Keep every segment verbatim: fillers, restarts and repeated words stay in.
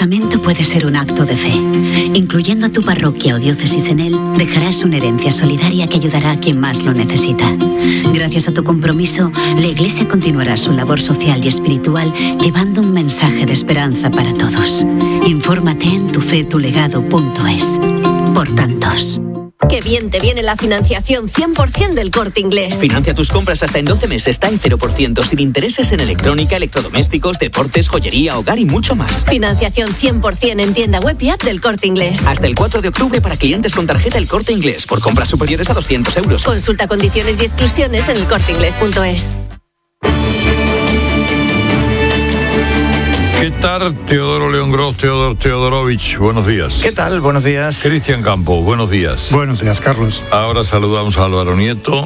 testamento puede ser un acto de fe. Incluyendo a tu parroquia o diócesis en él, dejarás una herencia solidaria que ayudará a quien más lo necesita. Gracias a tu compromiso, la Iglesia continuará su labor social y espiritual llevando un mensaje de esperanza para todos. Infórmate en tu fe tu legado punto es. Por tantos. Qué bien te viene la financiación cien por ciento del Corte Inglés. Financia tus compras hasta en doce meses, está en cero por ciento, sin intereses en electrónica, electrodomésticos, deportes, joyería, hogar y mucho más. Financiación cien por ciento en tienda web y app del Corte Inglés. Hasta el cuatro de octubre para clientes con tarjeta El Corte Inglés, por compras superiores a doscientos euros. Consulta condiciones y exclusiones en el corte inglés punto es. ¿Qué tal, Teodoro León Gross, Teodor Teodorovich? Buenos días. ¿Qué tal? Buenos días. Cristian Campos, buenos días. Buenos días, Carlos. Ahora saludamos a Álvaro Nieto.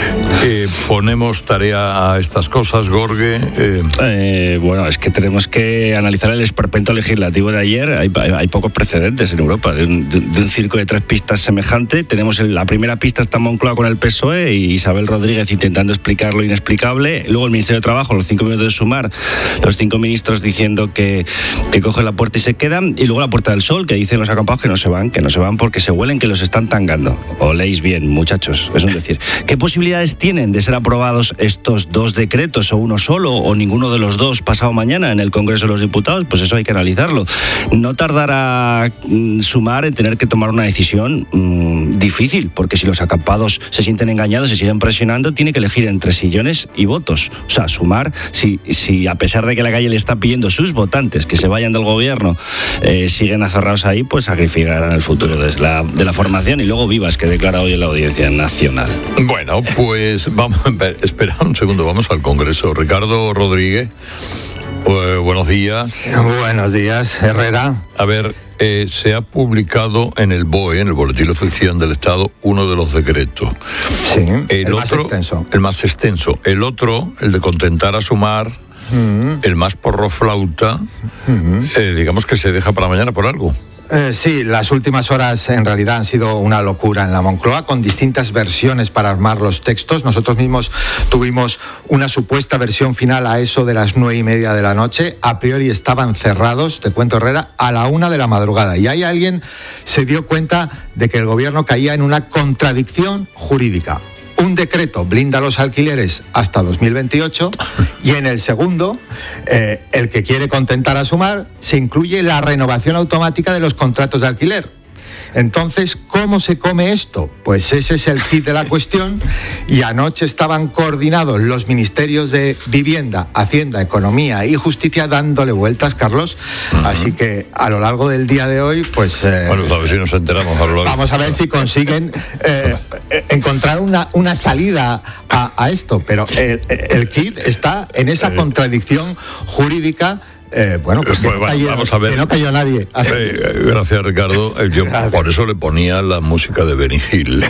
Eh, ponemos tarea a estas cosas, Gorge. Eh. Eh, bueno, es que tenemos que analizar el esperpento legislativo de ayer. Hay, hay pocos precedentes en Europa de un, de, de un circo de tres pistas semejante. Tenemos el, la primera pista está en Moncloa con el P S O E y Isabel Rodríguez intentando explicar lo inexplicable. Luego el Ministerio de Trabajo, los cinco minutos de Sumar, los cinco ministros diciendo Que, que cogen la puerta y se quedan, y luego la Puerta del Sol, que dicen los acampados que no se van, que no se van porque se huelen que los están tangando. Oléis bien, muchachos, es un decir. ¿Qué posibilidades tienen de ser aprobados estos dos decretos, o uno solo, o ninguno de los dos pasado mañana en el Congreso de los Diputados? Pues eso hay que analizarlo. No tardará mm, Sumar en tener que tomar una decisión mm, difícil, porque si los acampados se sienten engañados y siguen presionando, tiene que elegir entre sillones y votos. O sea, Sumar, si, si a pesar de que la calle le está pidiendo sus votantes que se vayan del gobierno, eh, siguen aferrados ahí, pues sacrificarán el futuro de la, de la formación. Y luego Vivas, que declara hoy en la Audiencia Nacional. Bueno, pues vamos, espera un segundo, vamos al Congreso. Ricardo Rodríguez, eh, buenos días. Buenos días, Herrera. A ver, eh, se ha publicado en el B O E, en el Boletín Oficial del Estado, uno de los decretos. Sí, el, el otro, más extenso. El más extenso. El otro, el de contentar a Sumar, uh-huh. el más porroflauta, uh-huh. eh, digamos que se deja para mañana por algo. Eh, sí, las últimas horas en realidad han sido una locura en la Moncloa, con distintas versiones para armar los textos. Nosotros mismos tuvimos una supuesta versión final a eso de las nueve y media de la noche. A priori estaban cerrados, te cuento, Herrera, a la una de la madrugada. Y ahí alguien se dio cuenta de que el gobierno caía en una contradicción jurídica. Un decreto blinda los alquileres hasta dos mil veintiocho y en el segundo, eh, el que quiere contentar a Sumar, se incluye la renovación automática de los contratos de alquiler. Entonces, ¿cómo se come esto? Pues ese es el kit de la cuestión, y anoche estaban coordinados los ministerios de Vivienda, Hacienda, Economía y Justicia dándole vueltas, Carlos. Uh-huh. Así que a lo largo del día de hoy, pues... Eh, bueno, a ver si nos enteramos. A lo largo. Vamos a ver si consiguen eh, encontrar una, una salida a, a esto, pero el, el kit está en esa contradicción jurídica. Eh, bueno, pues, pues que, bueno, no cayó, vamos a ver. que no cayó nadie. Eh, gracias, Ricardo. Yo por eso le ponía la música de Benny Hill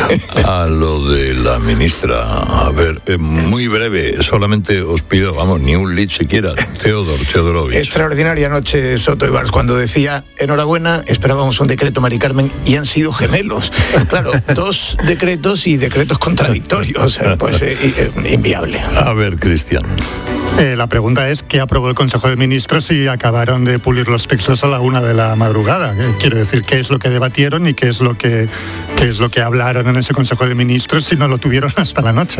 a lo de la ministra. A ver, eh, muy breve, solamente os pido, vamos, ni un lead siquiera. Teodor, Teodorovich. Extraordinaria noche, Soto Ibars, cuando decía, enhorabuena, esperábamos un decreto, Mari Carmen, y han sido gemelos. Claro, dos decretos y decretos contradictorios, pues eh, inviable. A ver, Cristian. Eh, la pregunta es, ¿qué aprobó el Consejo de Ministros y acabaron de pulir los textos a la una de la madrugada? Eh, quiero decir, ¿qué es lo que debatieron y qué es lo que, qué es lo que hablaron en ese Consejo de Ministros si no lo tuvieron hasta la noche?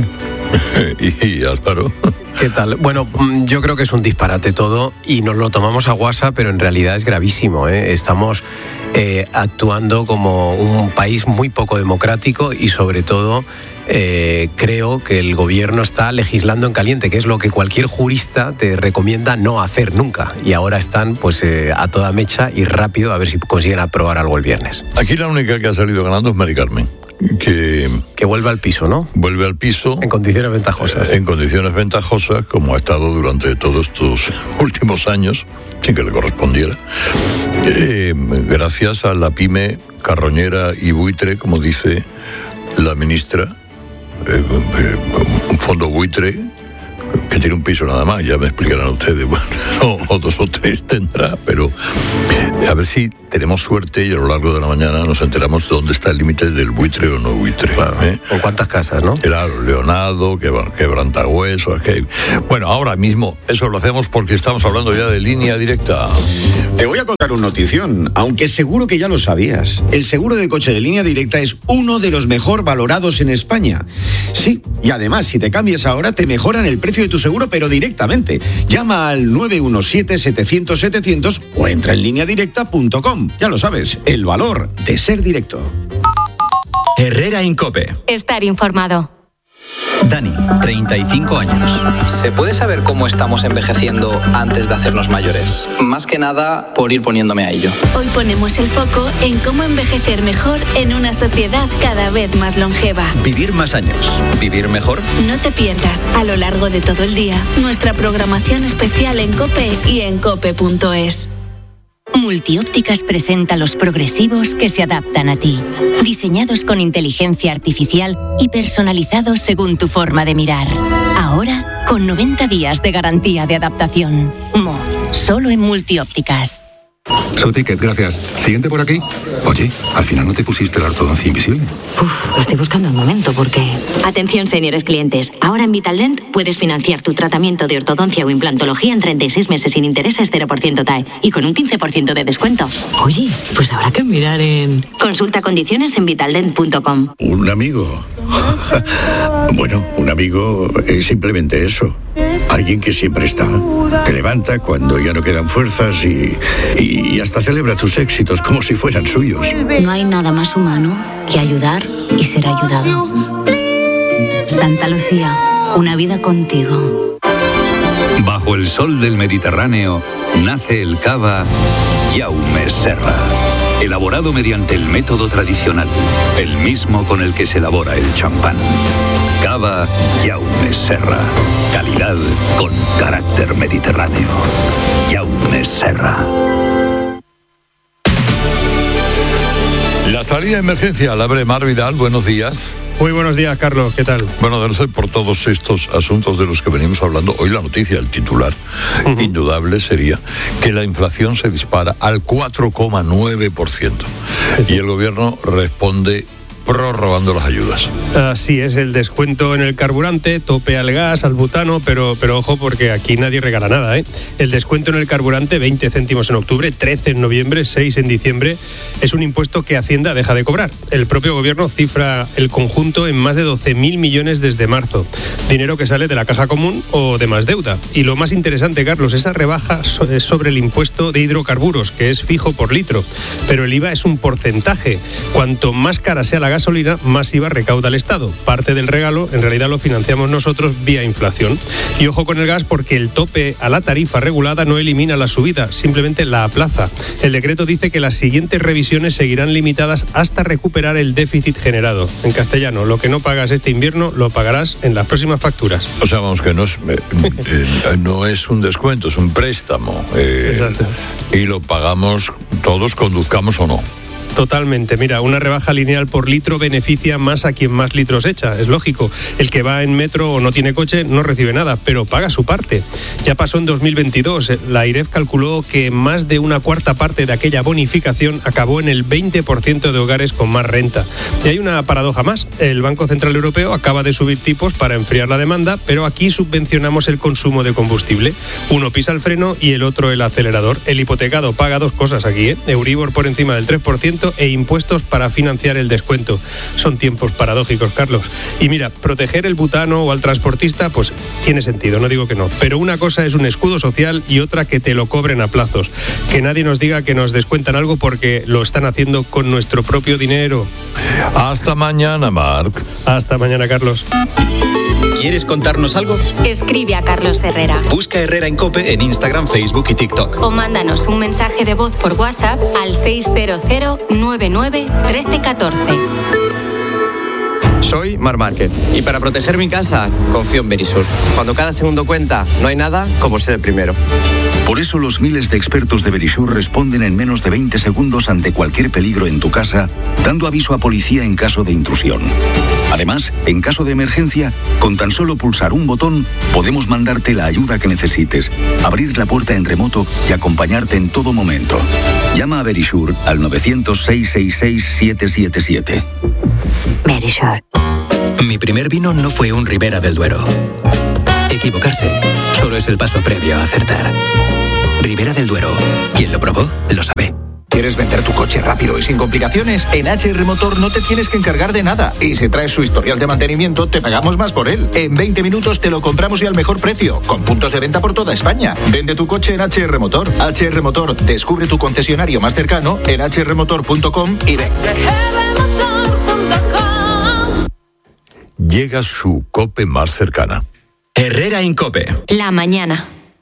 y, y Álvaro. ¿Qué tal? Bueno, yo creo que es un disparate todo y nos lo tomamos a guasa, pero en realidad es gravísimo, ¿eh? Estamos eh, actuando como un país muy poco democrático y sobre todo eh, creo que el gobierno está legislando en caliente, que es lo que cualquier jurista te recomienda no hacer nunca. Y ahora están pues eh, a toda mecha y rápido a ver si consiguen aprobar algo el viernes. Aquí la única que ha salido ganando es Mari Carmen. Que, que vuelve al piso, ¿no? Vuelve al piso. En condiciones ventajosas. En condiciones ventajosas, como ha estado durante todos estos últimos años, sin que le correspondiera. Eh, gracias a la pyme carroñera y buitre, como dice la ministra, eh, eh, un fondo buitre que tiene un piso nada más, ya me explicarán ustedes, bueno, o, o dos o tres tendrá, pero a ver si tenemos suerte y a lo largo de la mañana nos enteramos de dónde está el límite del buitre o no buitre. Claro. ¿eh? ¿En cuántas casas, no? Claro, Leonardo, Quebrantahuesos, que... Bueno, ahora mismo eso lo hacemos porque estamos hablando ya de Línea Directa. Te voy a contar una notición, aunque seguro que ya lo sabías. El seguro de coche de Línea Directa es uno de los mejor valorados en España. Sí, y además, si te cambias ahora, te mejoran el precio de tu seguro, pero directamente. Llama al nueve uno siete, setecientos, setecientos o entra en línea directa punto com. Ya lo sabes, el valor de ser directo. Herrera Incope. Estar informado. Dani, treinta y cinco años. ¿Se puede saber cómo estamos envejeciendo antes de hacernos mayores? Más que nada por ir poniéndome a ello. Hoy ponemos el foco en cómo envejecer mejor en una sociedad cada vez más longeva. Vivir más años. Vivir mejor. No te pierdas a lo largo de todo el día nuestra programación especial en COPE y en cope punto es. Multiópticas presenta los progresivos que se adaptan a ti. Diseñados con inteligencia artificial y personalizados según tu forma de mirar. Ahora, con noventa días de garantía de adaptación. Mo, solo en Multiópticas. Su ticket, gracias. Siguiente por aquí. Oye, al final no te pusiste la ortodoncia invisible. Uf, estoy buscando un momento porque... Atención, señores clientes. Ahora en Vitaldent puedes financiar tu tratamiento de ortodoncia o implantología en treinta y seis meses sin intereses, cero por ciento T A E y con un quince por ciento de descuento. Oye, pues habrá que mirar en... Consulta condiciones en vitaldent punto com. Un amigo. Bueno, un amigo es simplemente eso. Alguien que siempre está. Te levanta cuando ya no quedan fuerzas y, y, y hasta celebra tus éxitos como si fueran suyos. No hay nada más humano que ayudar y ser ayudado. Santa Lucía, una vida contigo. Bajo el sol del Mediterráneo nace el cava Jaume Serra. Elaborado mediante el método tradicional, el mismo con el que se elabora el champán. Cava Jaume Serra. Calidad con carácter mediterráneo. Jaume Serra. La salida de emergencia la abre Mar Vidal. Buenos días. Muy buenos días, Carlos. ¿Qué tal? Bueno, de no ser por todos estos asuntos de los que venimos hablando, hoy la noticia, el titular, uh-huh. indudable sería que la inflación se dispara al cuatro coma nueve por ciento. Sí. Y el gobierno responde prorrogando las ayudas. Así es, el descuento en el carburante, tope al gas, al butano, pero, pero ojo porque aquí nadie regala nada, ¿eh? El descuento en el carburante, veinte céntimos en octubre, trece en noviembre, seis en diciembre, es un impuesto que Hacienda deja de cobrar. El propio gobierno cifra el conjunto en más de doce mil millones desde marzo. Dinero que sale de la caja común o de más deuda. Y lo más interesante, Carlos, esa rebaja es sobre el impuesto de hidrocarburos, que es fijo por litro. Pero el I V A es un porcentaje. Cuanto más cara sea la gasolina, más I V A recauda el Estado. Parte del regalo, en realidad, lo financiamos nosotros vía inflación. Y ojo con el gas porque el tope a la tarifa regulada no elimina la subida, simplemente la aplaza. El decreto dice que las siguientes revisiones seguirán limitadas hasta recuperar el déficit generado. En castellano, lo que no pagas este invierno lo pagarás en las próximas facturas. O sea, vamos, que no es, eh, eh, no es un descuento, es un préstamo. Eh, Exacto. Y lo pagamos todos, conduzcamos o no. Totalmente. Mira, una rebaja lineal por litro beneficia más a quien más litros echa. Es lógico. El que va en metro o no tiene coche no recibe nada, pero paga su parte. Ya pasó en dos mil veintidós. La AIREF calculó que más de una cuarta parte de aquella bonificación acabó en el veinte por ciento de hogares con más renta. Y hay una paradoja más. El Banco Central Europeo acaba de subir tipos para enfriar la demanda, pero aquí subvencionamos el consumo de combustible. Uno pisa el freno y el otro el acelerador. El hipotecado paga dos cosas aquí, ¿eh? Euribor por encima del tres por ciento e impuestos para financiar el descuento. Son tiempos paradójicos, Carlos. Y mira, proteger el butano o al transportista, pues tiene sentido, no digo que no. Pero una cosa es un escudo social y otra que te lo cobren a plazos. Que nadie nos diga que nos descuentan algo porque lo están haciendo con nuestro propio dinero. Hasta mañana, Marc. Hasta mañana, Carlos. ¿Quieres contarnos algo? Escribe a Carlos Herrera. Busca Herrera Incope en Instagram, Facebook y TikTok. O mándanos un mensaje de voz por WhatsApp al seis cero cero nueve nueve uno tres uno cuatro. Soy Mar Márquez y para proteger mi casa confío en Verisur. Cuando cada segundo cuenta, no hay nada como ser el primero. Por eso los miles de expertos de Verisur responden en menos de veinte segundos ante cualquier peligro en tu casa, dando aviso a policía en caso de intrusión. Además, en caso de emergencia, con tan solo pulsar un botón, podemos mandarte la ayuda que necesites, abrir la puerta en remoto y acompañarte en todo momento. Llama a Verisure al nueve cero cero, seis seis seis, siete siete siete. Verisure. Mi primer vino no fue un Ribera del Duero. Equivocarse solo es el paso previo a acertar. Ribera del Duero. Quien lo probó, lo sabe. ¿Quieres vender tu coche rápido y sin complicaciones? En H R Motor no te tienes que encargar de nada. Y si traes su historial de mantenimiento, te pagamos más por él. En veinte minutos te lo compramos y al mejor precio, con puntos de venta por toda España. Vende tu coche en H R Motor. H R Motor, descubre tu concesionario más cercano en h r motor punto com y ven. Llega su COPE más cercana. Herrera en COPE. La mañana.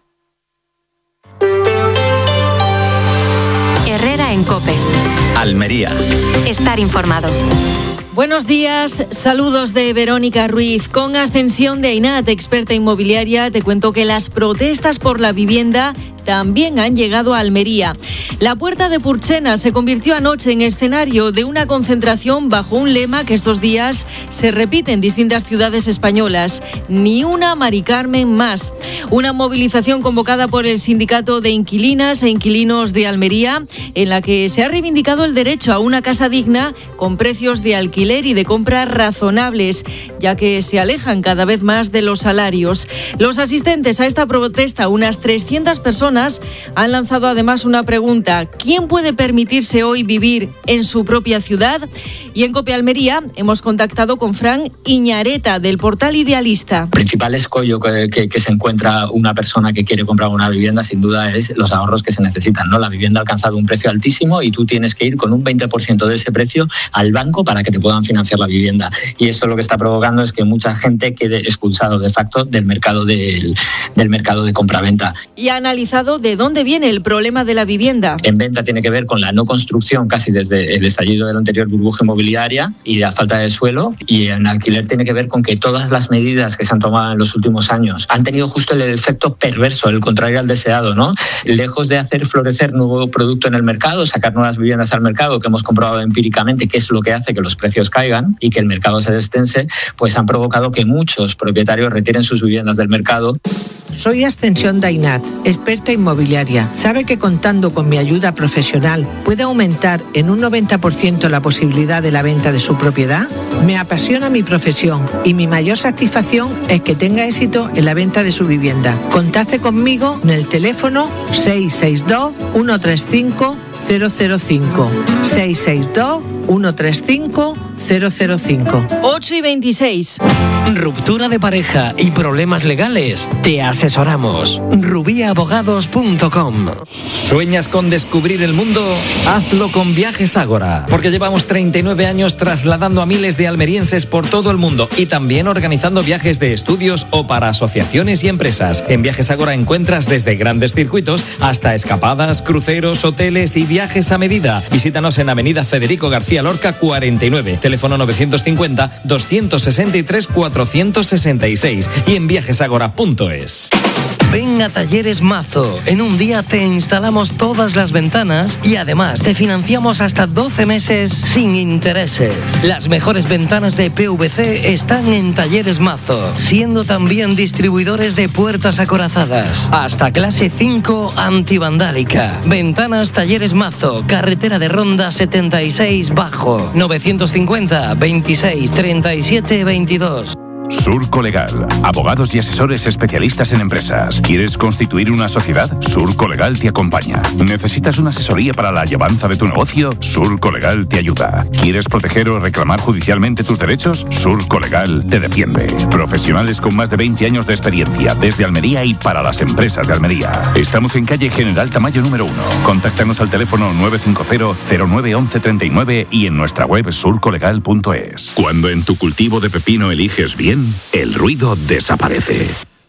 Herrera en COPE. Almería. Estar informado. Buenos días, saludos de Verónica Ruiz. Con ascensión de Ainat, experta inmobiliaria, te cuento que las protestas por la vivienda también han llegado a Almería. La Puerta de Purchena se convirtió anoche en escenario de una concentración bajo un lema que estos días se repite en distintas ciudades españolas: ni una Mari Carmen más. Una movilización convocada por el Sindicato de Inquilinas e Inquilinos de Almería, en la que se ha reivindicado el derecho a una casa digna con precios de alquiler y de compra razonables, ya que se alejan cada vez más de los salarios. Los asistentes a esta protesta, unas trescientas personas, han lanzado además una pregunta: ¿quién puede permitirse hoy vivir en su propia ciudad? Y en COPE Almería hemos contactado con Fran Iñareta, del portal Idealista. El principal escollo que, que, que se encuentra una persona que quiere comprar una vivienda, sin duda, es los ahorros que se necesitan, ¿no? La vivienda ha alcanzado un precio altísimo y tú tienes que ir con un veinte por ciento de ese precio al banco para que te puedan financiar la vivienda. Y eso lo que está provocando es que mucha gente quede expulsado de facto del mercado del, del mercado de compraventa. Y ha analizado de dónde viene el problema de la vivienda. En venta tiene que ver con la no construcción casi desde el estallido de la anterior burbuja inmobiliaria y la falta de suelo, y en alquiler tiene que ver con que todas las medidas que se han tomado en los últimos años han tenido justo el efecto perverso, el contrario al deseado, ¿no? Lejos de hacer florecer nuevo producto en el mercado, sacar nuevas viviendas al mercado, que hemos comprobado empíricamente que es lo que hace que los precios caigan y que el mercado se destense, pues han provocado que muchos propietarios retiren sus viviendas del mercado. Soy Ascensión de Ainat, experta inmobiliaria. ¿Sabe que contando con mi ayuda profesional puede aumentar en un noventa por ciento la posibilidad de la venta de su propiedad? Me apasiona mi profesión y mi mayor satisfacción es que tenga éxito en la venta de su vivienda. Contacte conmigo en el teléfono seis seis dos, uno tres cinco, cero cero cinco. seis seis dos, uno tres cinco, cero cero cinco. ocho y veintiséis. Ruptura de pareja y problemas legales. Te asesoramos. rubí abogados punto com. ¿Sueñas con descubrir el mundo? Hazlo con Viajes Ágora, porque llevamos treinta y nueve años trasladando a miles de almerienses por todo el mundo y también organizando viajes de estudios o para asociaciones y empresas. En Viajes Ágora encuentras desde grandes circuitos hasta escapadas, cruceros, hoteles y viajes a medida. Visítanos en Avenida Federico García Lorca cuarenta y nueve, teléfono novecientos cincuenta, doscientos sesenta y tres, cuatrocientos sesenta y seis y en viajesagora punto es. Ven a Talleres Mazo. En un día te instalamos todas las ventanas y además te financiamos hasta doce meses sin intereses. Las mejores ventanas de P V C están en Talleres Mazo, siendo también distribuidores de puertas acorazadas. Hasta clase cinco antivandálica. Ventanas Talleres Mazo, carretera de Ronda setenta y seis Bajo, novecientos cincuenta, veintiséis, treinta y siete, veintidós. Surco Legal, abogados y asesores especialistas en empresas. ¿Quieres constituir una sociedad? Surco Legal te acompaña. ¿Necesitas una asesoría para la llevanza de tu negocio? Surco Legal te ayuda. ¿Quieres proteger o reclamar judicialmente tus derechos? Surco Legal te defiende. Profesionales con más de veinte años de experiencia desde Almería y para las empresas de Almería. Estamos en calle General Tamayo número uno. Contáctanos al teléfono nueve cinco cero, cero nueve once treinta y nueve y en nuestra web surco legal punto es. Cuando en tu cultivo de pepino eliges bien, el ruido desaparece.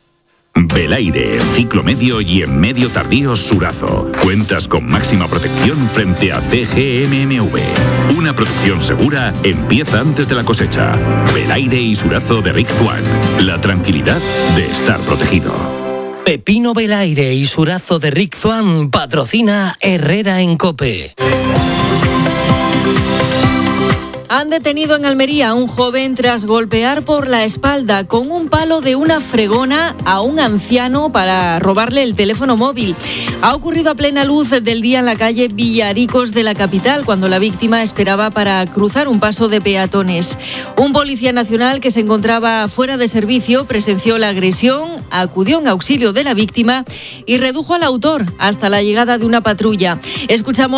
Belaire, ciclo medio y en medio tardío Surazo. Cuentas con máxima protección frente a C G M M V. Una protección segura empieza antes de la cosecha. Belaire y Surazo de Rick Tuan. La tranquilidad de estar protegido. Pepino Belaire y Surazo de Rick Tuan patrocina Herrera en COPE. Han detenido en Almería a un joven tras golpear por la espalda con un palo de una fregona a un anciano para robarle el teléfono móvil. Ha ocurrido a plena luz del día en la calle Villaricos de la capital, cuando la víctima esperaba para cruzar un paso de peatones. Un policía nacional que se encontraba fuera de servicio presenció la agresión, acudió en auxilio de la víctima y redujo al autor hasta la llegada de una patrulla. Escuchamos